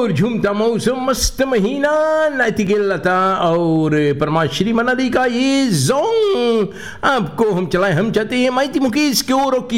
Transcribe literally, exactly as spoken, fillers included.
और झूमता मौसम मस्त महीना नाइटिंगेल लता और परमाश्री मनाली का ये जोंग। आपको हम चलाए हम चाहते हैं माइती मुकेश की ओर की